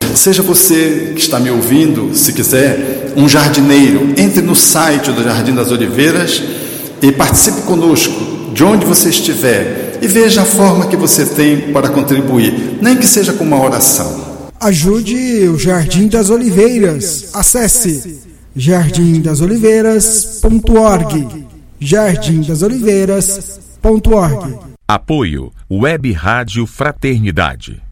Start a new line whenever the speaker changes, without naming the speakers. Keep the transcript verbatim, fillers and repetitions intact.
Seja você que está me ouvindo, se quiser, um jardineiro, entre no site do Jardim das Oliveiras e participe conosco, de onde você estiver, e veja a forma que você tem para contribuir, nem que seja com uma oração.
Ajude o Jardim das Oliveiras. Acesse jardim das oliveiras ponto org. jardim das oliveiras ponto org.
Apoio Web Rádio Fraternidade.